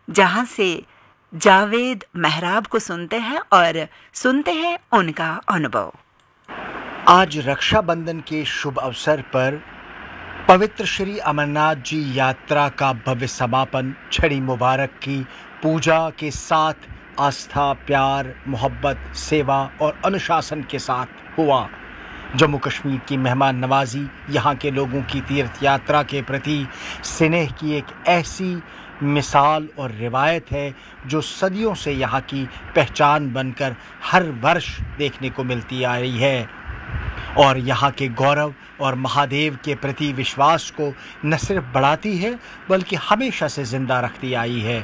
जहां से जावेद मेहराब को सुनते हैं और सुनते हैं उनका अनुभव। आज रक्षाबंधन के शुभ अवसर पर पवित्र श्री अमरनाथ जी यात्रा का भव्य समापन छड़ी मुबारक की पूजा के साथ आस्था, प्यार, मोहब्बत, सेवा और अनुशासन के साथ हुआ। जम्मू कश्मीर की मेहमान नवाजी यहाँ के लोगों की तीर्थ यात्रा के प्रति स्नेह की एक ऐसी मिसाल और रिवायत है जो सदियों से यहाँ की पहचान बनकर हर वर्ष देखने को मिलती आ रही है और यहाँ के गौरव और महादेव के प्रति विश्वास को न सिर्फ बढ़ाती है बल्कि हमेशा से जिंदा रखती आई है।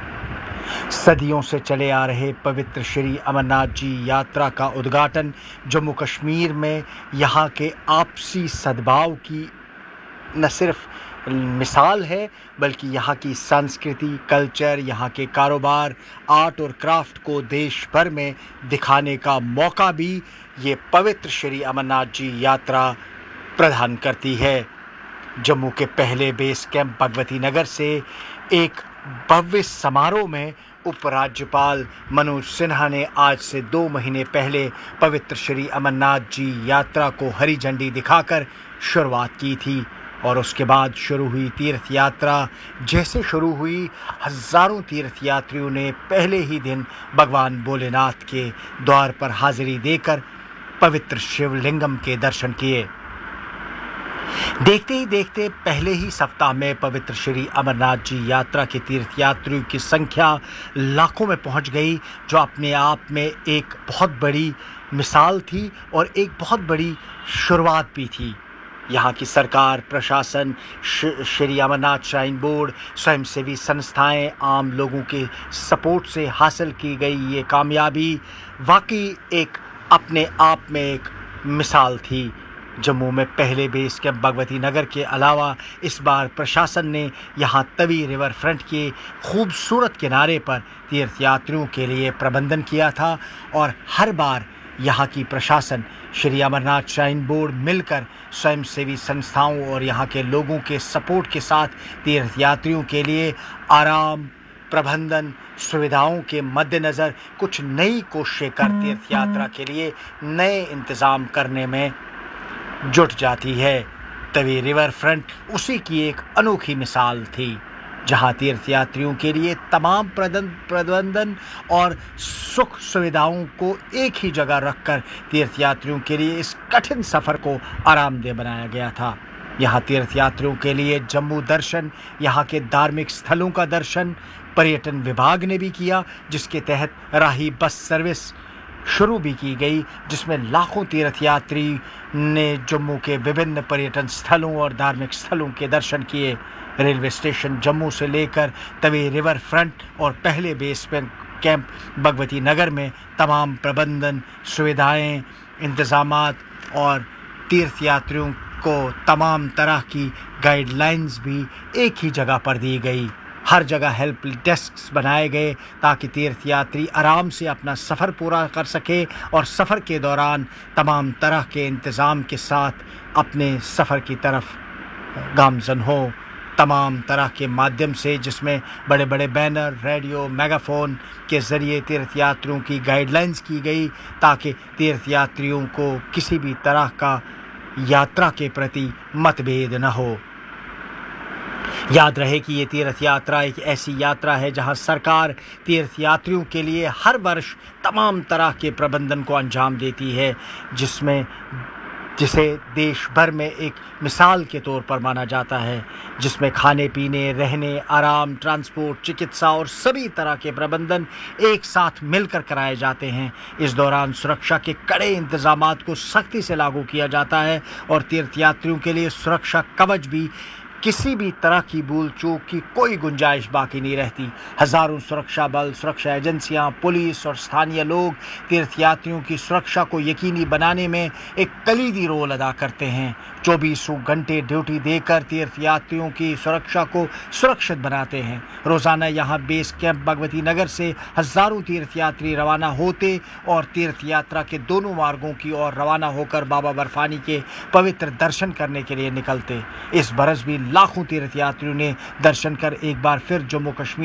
सदियों से चले आ रहे पवित्र श्री अमरनाथ जी यात्रा का उद्घाटन जम्मू कश्मीर में यहाँ के आपसी सद्भाव की न सिर्फ मिसाल है बल्कि यहाँ की संस्कृति, कल्चर, यहाँ के कारोबार, आर्ट और क्राफ्ट को देश भर में दिखाने का मौका भी ये पवित्र श्री अमरनाथ जी यात्रा प्रदान करती है। जम्मू के पहले बेस कैंप भगवती नगर से एक भव्य समारोह में उपराज्यपाल मनोज सिन्हा ने आज से 2 महीने पहले पवित्र श्री अमरनाथ जी यात्रा को हरी झंडी दिखाकर शुरुआत की थी और उसके बाद शुरू हुई तीर्थ यात्रा जैसे शुरू हुई, हजारों तीर्थयात्रियों ने पहले ही दिन भगवान भोलेनाथ के द्वार पर हाजिरी देकर पवित्र शिवलिंगम के दर्शन किए। देखते ही देखते पहले ही सप्ताह में पवित्र श्री अमरनाथ जी यात्रा के तीर्थयात्रियों की संख्या लाखों में पहुंच गई, जो अपने आप में एक बहुत बड़ी मिसाल थी और एक बहुत बड़ी शुरुआत भी थी। यहाँ की सरकार, प्रशासन, श्री अमरनाथ श्राइन बोर्ड, स्वयंसेवी संस्थाएं, आम लोगों के सपोर्ट से हासिल की गई ये कामयाबी वाकई एक अपने आप में एक मिसाल थी। जम्मू में पहले बेस कैंप भगवती नगर के अलावा इस बार प्रशासन ने यहाँ तवी रिवर फ्रंट के खूबसूरत किनारे पर तीर्थयात्रियों के लिए प्रबंधन किया था और हर बार यहाँ की प्रशासन, श्री अमरनाथ श्राइन बोर्ड मिलकर स्वयंसेवी संस्थाओं और यहाँ के लोगों के सपोर्ट के साथ तीर्थयात्रियों के लिए आराम, प्रबंधन, सुविधाओं के मद्देनज़र कुछ नई कोशिशें कर तीर्थ यात्रा के लिए नए इंतज़ाम करने में जुट जाती है। तवी रिवर फ्रंट उसी की एक अनोखी मिसाल थी, जहां तीर्थयात्रियों के लिए तमाम प्रबंधन और सुख सुविधाओं को एक ही जगह रखकर तीर्थयात्रियों के लिए इस कठिन सफ़र को आरामदेह बनाया गया था। यहाँ तीर्थयात्रियों के लिए जम्मू दर्शन, यहाँ के धार्मिक स्थलों का दर्शन पर्यटन विभाग ने भी किया, जिसके तहत राही बस सर्विस शुरू भी की गई, जिसमें लाखों तीर्थयात्री ने जम्मू के विभिन्न पर्यटन स्थलों और धार्मिक स्थलों के दर्शन किए। रेलवे स्टेशन जम्मू से लेकर तवी रिवर फ्रंट और पहले बेस कैंप भगवती नगर में तमाम प्रबंधन, सुविधाएं, इंतज़ामात और तीर्थयात्रियों को तमाम तरह की गाइडलाइंस भी एक ही जगह पर दी गई। हर जगह हेल्प डेस्क बनाए गए ताकि तीर्थयात्री आराम से अपना सफ़र पूरा कर सके और सफ़र के दौरान तमाम तरह के इंतज़ाम के साथ अपने सफ़र की तरफ गामज़न हो। तमाम तरह के माध्यम से, जिसमें बड़े बड़े बैनर, रेडियो, मेगाफोन के ज़रिए तीर्थयात्रियों की गाइडलाइंस की गई ताकि तीर्थयात्रियों को किसी भी तरह का यात्रा के प्रति मतभेद न हो। याद रहे कि ये तीर्थ यात्रा एक ऐसी यात्रा है जहां सरकार तीर्थयात्रियों के लिए हर वर्ष तमाम तरह के प्रबंधन को अंजाम देती है, जिसे देश भर में एक मिसाल के तौर पर माना जाता है, जिसमें खाने पीने, रहने, आराम, ट्रांसपोर्ट, चिकित्सा और सभी तरह के प्रबंधन एक साथ मिलकर कराए जाते हैं। इस दौरान सुरक्षा के कड़े इंतजामात को सख्ती से लागू किया जाता है और तीर्थयात्रियों के लिए सुरक्षा कवच भी किसी भी तरह की भूल चूक की कोई गुंजाइश बाकी नहीं रहती। हजारों सुरक्षा बल, सुरक्षा एजेंसियां, पुलिस और स्थानीय लोग तीर्थयात्रियों की सुरक्षा को यकीनी बनाने में एक कलीदी रोल अदा करते हैं। 24 घंटे ड्यूटी देकर तीर्थयात्रियों की सुरक्षा को सुरक्षित बनाते हैं। रोज़ाना यहाँ बेस कैंप भगवती नगर से हजारों तीर्थयात्री रवाना होते और तीर्थ यात्रा के दोनों मार्गों की ओर रवाना होकर बाबा बर्फानी के पवित्र दर्शन करने के लिए निकलते। इस बरस भी लाखों तीर्थयात्रियों ने दर्शन कर एक बार फिर जम्मू कश्मीर